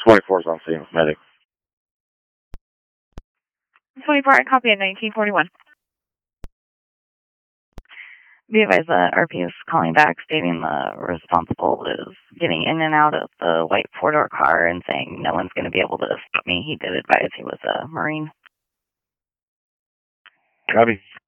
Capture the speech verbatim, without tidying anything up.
twenty-four is on scene with medic. twenty-four, I copy at nineteen forty-one. Be advised that R P is calling back stating the responsible is getting in and out of the white four-door car and saying no one's going to be able to stop me. He did advise he was a Marine. Copy.